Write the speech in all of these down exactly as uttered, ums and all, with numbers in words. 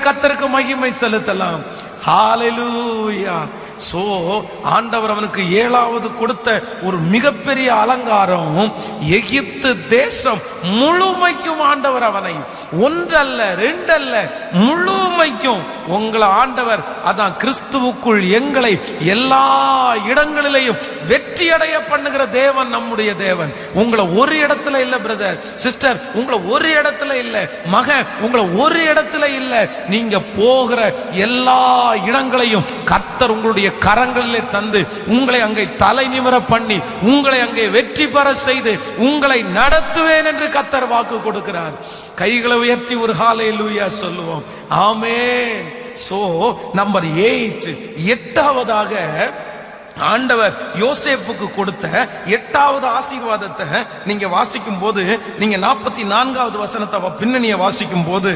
கர்த்தருக்கு மகிமை செலுத்தலாம். ஹalleluya. சோ ஆண்டவர் அவனுக்கு ஏழாவது கொடுத்த ஒரு மிகப்பெரிய அலங்காரம், எகிப்து தேசம் முழுமைக்கும் ஆண்டவர் அவனை ஒன்றல்ல ரெண்டல்ல முழுமைக்கும் உங்களை ஆண்டவர், அதான் கிறிஸ்துவுக்குள் எங்களை எல்லா இடங்களிலேயும் வெற்றி அடைய பண்ணுகிற தேவன் நம்முடைய தேவன். உங்களை ஒரு இடத்துல இல்ல பிரதர் சிஸ்டர், உங்களை ஒரு இடத்துல இல்ல மகன், உங்களை ஒரு இடத்துல இல்ல, நீங்க போகிற எல்லா இடங்களையும் கர்த்தர் உங்களுடைய கரங்களிலே தந்து உங்களை அங்கே தலை நிமிர பண்ணி உங்களை அங்கே வெற்றி பெற செய்து உங்களை நடத்துவேன் என்று கர்த்தர் வாக்கு கொடுக்கிறார். கைகளை உயர்த்தி ஒரு ஹalleluya சொல்லுவோம். ஆமென். சோ நம்பர் எயிட், எட்டாவதாக ஆண்டவர் யோசேப்புக்கு கொடுத்த எட்டாவது ஆசீர்வாதத்தை நீங்க வாசிக்கும் போது, நீங்க நாற்பத்தி நான்காவது வசனத்தை பின்னணியை வாசிக்கும் போது,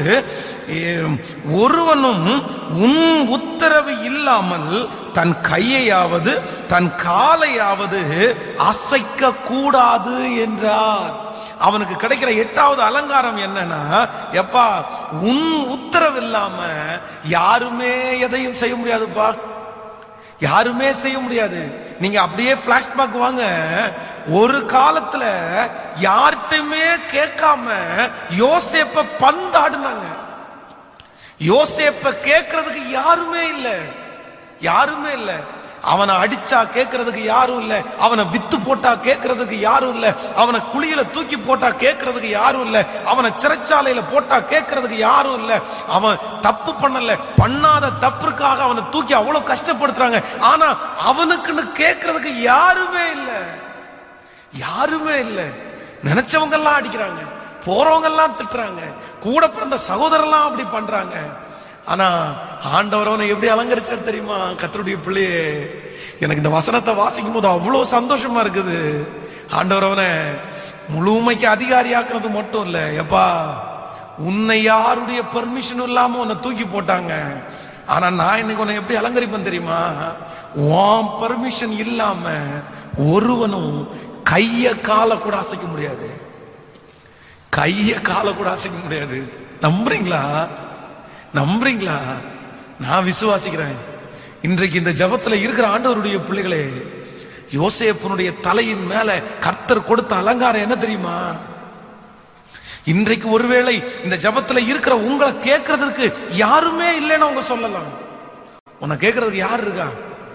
ஒருவனும் உன் உத்தரவு இல்லாமல் தன் கையையாவது தன் காலையாவது அசைக்க கூடாது என்றார். அவனுக்கு கிடைக்கிற எட்டாவது அலங்காரம் என்னன்னா, எப்பா உன் உத்தரவு இல்லாம யாருமே எதையும் செய்ய முடியாதுப்பா, யாருமே செய்ய முடியாது. நீங்க அப்படியே பிளாஷ்பேக் வாங்க. ஒரு காலத்துல யார்கிட்டயுமே கேட்காம யோசேப்ப பந்தாடுனாங்க. யோசேப்ப கேட்கறதுக்கு யாருமே இல்ல, யாருமே இல்ல. அவனை அடிச்சா கேட்கறதுக்கு யாரும் இல்ல, அவனை வித்து போட்டா கேட்கறதுக்கு யாரும் இல்ல, அவனை குழியில தூக்கி போட்டா கேட்கறதுக்கு யாரும் இல்ல, அவனை சிறைச்சாலையில போட்டா கேட்கறதுக்கு யாரும் இல்ல. அவன் தப்பு பண்ணல, பண்ணாத தப்புக்காக அவனை தூக்கி அவ்வளவு கஷ்டப்படுத்துறாங்க. ஆனா அவனுக்குன்னு கேட்கறதுக்கு யாருமே இல்ல, யாருமே இல்ல. நினைச்சவங்க எல்லாம் அடிக்கிறாங்க, போறவங்க எல்லாம் திட்டுறாங்க, கூட பிறந்த சகோதரர்லாம் அப்படி பண்றாங்க. ஆனா ஆண்டவர் அவனை எப்படி அலங்கரிச்சார் தெரியுமா? கர்த்தருடைய பிள்ளையே, எனக்கு இந்த வசனத்தை வாசிக்கும் போது அவ்வளவு சந்தோஷமா இருக்குது. ஆண்டவர் அவனை முழுமைக்கு அதிகாரியாக்குறது மட்டும் இல்ல, எப்பா உன்னை யாருடைய பெர்மிஷன் இல்லாம உன்னை தூக்கி போட்டாங்க. ஆனா நான் இன்னைக்கு உன்னை எப்படி அலங்கரிப்பேன் தெரியுமா? உன் பெர்மிஷன் இல்லாம ஒருவனும் கைய காலை கூட அசைக்க முடியாது, கைய காலை கூட அசைக்க முடியாது. நம்புறீங்களா? நம்புறீங்களா? நான் விசுவாசிக்கிறேன். இன்றைக்கு இந்த ஜபத்துல இருக்கிற ஆண்டவருடைய பிள்ளைகளே, யோசேப்பினுடைய தலையின் மேல கர்த்தர் கொடுத்த அலங்காரம் என்ன தெரியுமா? இன்றைக்கு ஒருவேளை இந்த ஜபத்துல இருக்கிற உங்களை கேட்கறதுக்கு யாருமே இல்லைன்னு அவங்க சொல்லலாம். உன்னை கேட்கறதுக்கு யார் இருக்கா?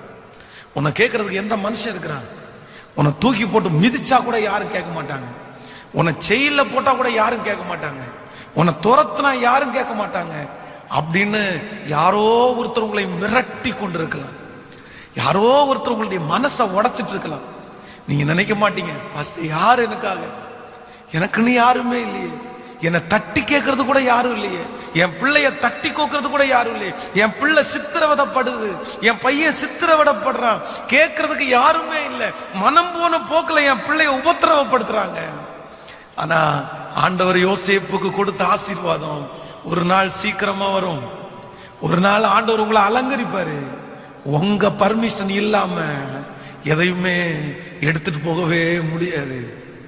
உன்னை கேட்கறதுக்கு எந்த மனுஷன் இருக்கிறான்? உன்னை தூக்கி போட்டு மிதிச்சா கூட யாரும் கேட்க மாட்டாங்க, உன்னை செயல போட்டா கூட யாரும் கேட்க மாட்டாங்க, உன்னை துரத்துனா யாரும் கேட்க மாட்டாங்க அப்படின்னு யாரோ ஒருத்தர் உங்களை மிரட்டி கொண்டிருக்கலாம், யாரோ ஒருத்தர் உங்களுடைய மனசை உடைச்சிட்டு இருக்கலாம். நீங்க நினைக்க மாட்டீங்க, யார் எனக்காக, எனக்குன்னு யாருமே இல்லையே, என்னை தட்டி கேட்கறது கூட யாரும் இல்லையே, என் பிள்ளைய தட்டி கோக்கிறது கூட யாரும் இல்லையே, என் பிள்ளை சித்திரவதைப்படுது, என் பையன் சித்திரவதைப்படுறான், கேட்கறதுக்கு யாருமே இல்லை, மனம் போன போக்குல என் பிள்ளைய உபத்திரவப்படுத்துறாங்க. ஆனா ஆண்டவர் யோசேப்புக்கு கொடுத்த ஆசீர்வாதம் ஒரு நாள் சீக்கிரமா வரும். ஒரு நாள் ஆண்டவர் உங்களை அலங்கரிப்பாரு. உங்க பர்மிஷன் இல்லாம எதையுமே எடுத்துட்டு போகவே முடியாது.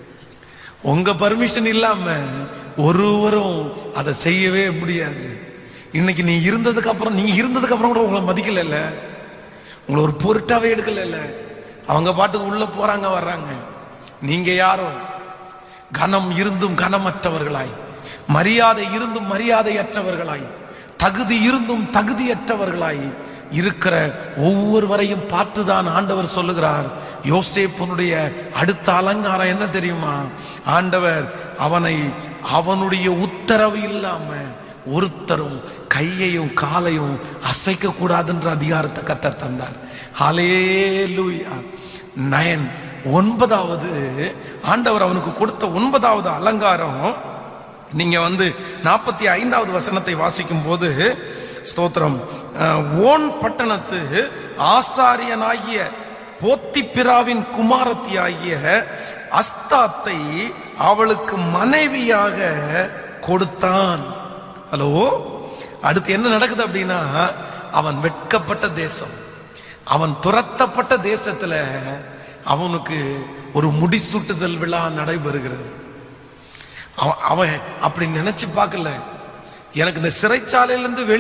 உங்க பர்மிஷன் இல்லாம ஒருவரும் அதை செய்யவே முடியாது. இன்னைக்கு நீ இருந்ததுக்கு அப்புறம், நீங்க இருந்ததுக்கு அப்புறம் கூட உங்களை மதிக்கல, உங்களை ஒரு பொருட்டாவே எடுக்கல. அவங்க பாட்டுக்கு உள்ள போறாங்க வர்றாங்க. நீங்க யாரும் கனம் இருந்தும் கனமற்றவர்களாய், மரியாதை இருந்தும் மரியாதையற்றவர்களாய், தகுதி இருந்தும் தகுதியற்றவர்களாய் இருக்கிற ஒவ்வொருவரையும் பார்த்துதான் ஆண்டவர் சொல்லுகிறார், யோசேப்புனுடைய அடுத்த அலங்காரம் என்ன தெரியுமா? ஆண்டவர் அவனை அவனுடைய உத்தரவு இல்லாம ஒருத்தரும் கையையும் காலையும் அசைக்க கூடாதுன்ற அதிகாரத்தை கர்த்தர் தந்தார். ஹல்லேலூயா. நயன் ஒன்பதாவது ஆண்டவர் அவனுக்கு கொடுத்த ஒன்பதாவது அலங்காரம், நீங்க வந்து நாற்பத்தி ஐந்தாவது வசனத்தை வாசிக்கும் போது, ஸ்தோத்திரம், ஓன் பட்டணத்து ஆசாரியனாகிய போத்திப்பிராவின் குமாரத்தி ஆகிய அஸ்தாத்தை அவளுக்கு மனைவியாக கொடுத்தான். ஹலோ, அடுத்து என்ன நடக்குது அப்படின்னா, அவன் வெட்கப்பட்ட தேசம், அவன் துரத்தப்பட்ட தேசத்துல அவனுக்கு ஒரு முடிசூட்டுதல் விழா நடைபெறுகிறது. அவன் அப்படி நினைச்சு பார்க்கல, எனக்கு இந்த சிறைச்சாலையிலிருந்து